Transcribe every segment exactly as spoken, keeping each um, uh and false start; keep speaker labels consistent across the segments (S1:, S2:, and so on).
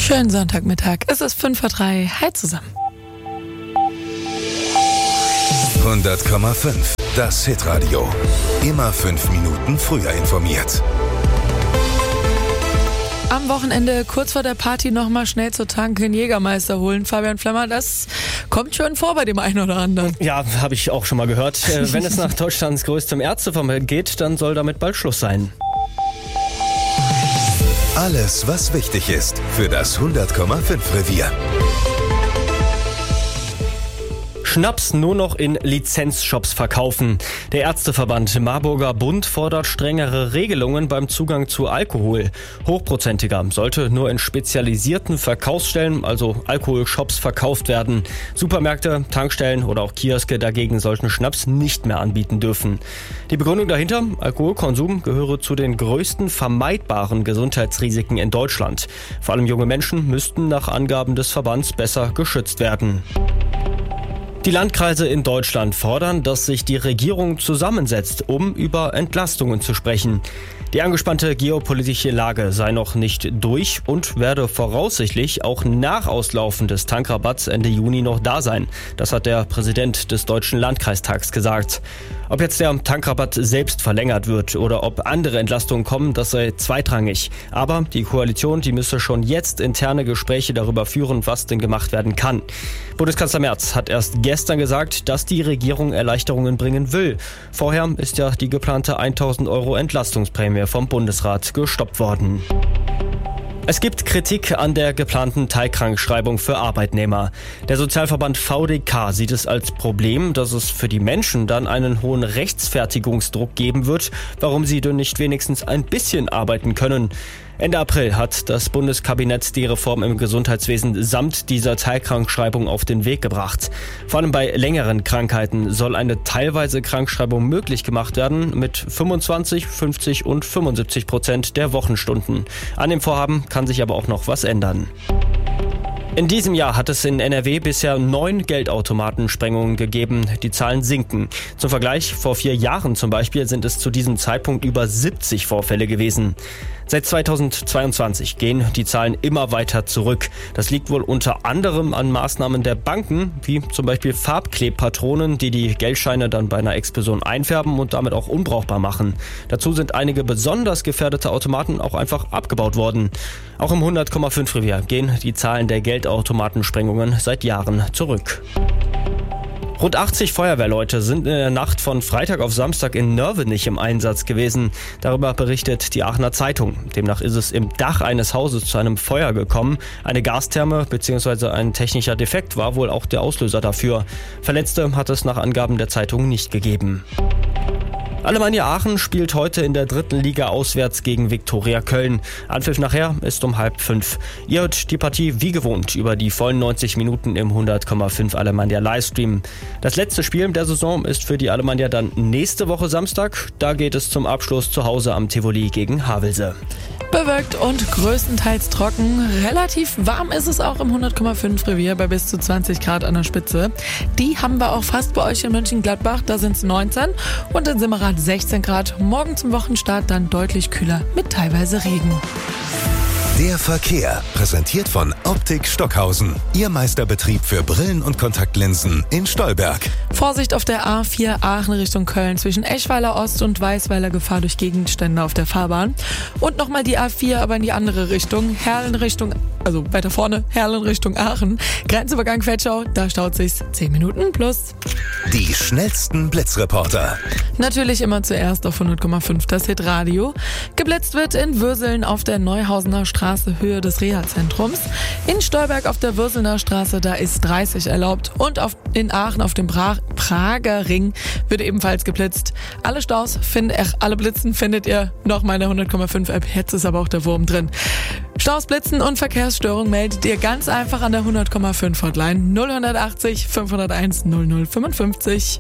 S1: Schönen Sonntagmittag. Es ist fünf vor drei. Hi zusammen.
S2: hundert Komma fünf. Das Hitradio. Immer fünf Minuten früher informiert.
S1: Am Wochenende kurz vor der Party nochmal schnell zur Tanke einen Jägermeister holen. Fabian Flemmer, das kommt schon vor bei dem einen oder anderen.
S3: Ja, habe ich auch schon mal gehört. Äh, wenn es nach Deutschlands größtem Ärzteverband geht, dann soll damit bald Schluss sein.
S2: Alles, was wichtig ist für das hundert Komma fünf Revier.
S3: Schnaps nur noch in Lizenzshops verkaufen. Der Ärzteverband Marburger Bund fordert strengere Regelungen beim Zugang zu Alkohol. Hochprozentiger sollte nur in spezialisierten Verkaufsstellen, also Alkoholshops, verkauft werden. Supermärkte, Tankstellen oder auch Kioske dagegen sollten Schnaps nicht mehr anbieten dürfen. Die Begründung dahinter: Alkoholkonsum gehöre zu den größten vermeidbaren Gesundheitsrisiken in Deutschland. Vor allem junge Menschen müssten nach Angaben des Verbands besser geschützt werden. Die Landkreise in Deutschland fordern, dass sich die Regierung zusammensetzt, um über Entlastungen zu sprechen. Die angespannte geopolitische Lage sei noch nicht durch und werde voraussichtlich auch nach Auslaufen des Tankrabatts Ende Juni noch da sein. Das hat der Präsident des Deutschen Landkreistags gesagt. Ob jetzt der Tankrabatt selbst verlängert wird oder ob andere Entlastungen kommen, das sei zweitrangig. Aber die Koalition, die müsse schon jetzt interne Gespräche darüber führen, was denn gemacht werden kann. Bundeskanzler Merz hat erst gestern gesagt, dass die Regierung Erleichterungen bringen will. Vorher ist ja die geplante tausend Euro Entlastungsprämie vom Bundesrat gestoppt worden. Es gibt Kritik an der geplanten Teilkrankschreibung für Arbeitnehmer. Der Sozialverband V D K sieht es als Problem, dass es für die Menschen dann einen hohen Rechtfertigungsdruck geben wird, warum sie denn nicht wenigstens ein bisschen arbeiten können. Ende April hat das Bundeskabinett die Reform im Gesundheitswesen samt dieser Teilkrankschreibung auf den Weg gebracht. Vor allem bei längeren Krankheiten soll eine teilweise Krankschreibung möglich gemacht werden mit fünfundzwanzig, fünfzig und fünfundsiebzig Prozent der Wochenstunden. An dem Vorhaben kann sich aber auch noch was ändern. In diesem Jahr hat es in N R W bisher neun Geldautomatensprengungen gegeben. Die Zahlen sinken. Zum Vergleich, vor vier Jahren zum Beispiel sind es zu diesem Zeitpunkt über siebzig Vorfälle gewesen. Seit zweitausendzweiundzwanzig gehen die Zahlen immer weiter zurück. Das liegt wohl unter anderem an Maßnahmen der Banken, wie zum Beispiel Farbklebpatronen, die die Geldscheine dann bei einer Explosion einfärben und damit auch unbrauchbar machen. Dazu sind einige besonders gefährdete Automaten auch einfach abgebaut worden. Auch im hundert Komma fünf Revier gehen die Zahlen der Geldautomatensprengungen seit Jahren zurück. Rund achtzig Feuerwehrleute sind in der Nacht von Freitag auf Samstag in Nörvenich im Einsatz gewesen. Darüber berichtet die Aachener Zeitung. Demnach ist es im Dach eines Hauses zu einem Feuer gekommen. Eine Gastherme bzw. ein technischer Defekt war wohl auch der Auslöser dafür. Verletzte hat es nach Angaben der Zeitung nicht gegeben. Alemannia Aachen spielt heute in der dritten Liga auswärts gegen Viktoria Köln. Anpfiff nachher ist um halb fünf. Ihr hört die Partie wie gewohnt über die vollen neunzig Minuten im hundert Komma fünf Alemannia Livestream. Das letzte Spiel der Saison ist für die Alemannia dann nächste Woche Samstag. Da geht es zum Abschluss zu Hause am Tivoli gegen Havelse.
S1: Bewölkt und größtenteils trocken. Relativ warm ist es auch im hundert Komma fünf Revier bei bis zu zwanzig Grad an der Spitze. Die haben wir auch fast bei euch in Mönchengladbach. Da sind es neunzehn und in Simmerath sechzehn Grad. Morgen zum Wochenstart dann deutlich kühler mit teilweise Regen.
S2: Der Verkehr, präsentiert von Optik Stockhausen. Ihr Meisterbetrieb für Brillen und Kontaktlinsen in Stolberg.
S1: Vorsicht auf der A vier Aachen Richtung Köln zwischen Eschweiler Ost und Weißweiler, Gefahr durch Gegenstände auf der Fahrbahn. Und nochmal die A vier, aber in die andere Richtung. Herlen Richtung, also weiter vorne, Herlen Richtung Aachen. Grenzübergang Vetschau, da staut sich's zehn Minuten plus.
S2: Die schnellsten Blitzreporter.
S1: Natürlich immer zuerst auf hundert Komma fünf das Hitradio. Geblitzt wird in Würseln auf der Neuhausener Straße, Höhe des Reha-Zentrums. In Stolberg auf der Würselner Straße, da ist dreißig erlaubt. Und auf, in Aachen auf dem Bra- Prager Ring wird ebenfalls geblitzt. Alle Staus, find, äh, alle Blitzen findet ihr noch mal in der hundert Komma fünf App. Jetzt ist aber auch der Wurm drin. Staus, Blitzen und Verkehrsstörungen meldet ihr ganz einfach an der hundert Komma fünf Hotline null achtzig fünfhunderteins null null fünfundfünfzig.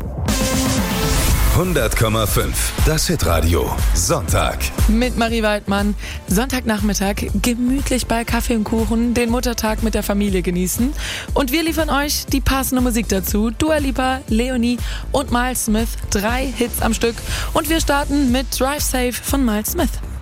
S2: hundert Komma fünf, das Hitradio, Sonntag.
S1: Mit Marie Waldmann. Sonntagnachmittag gemütlich bei Kaffee und Kuchen den Muttertag mit der Familie genießen. Und wir liefern euch die passende Musik dazu. Dua Lipa, Leonie und Miles Smith. Drei Hits am Stück. Und wir starten mit Drive Safe von Miles Smith.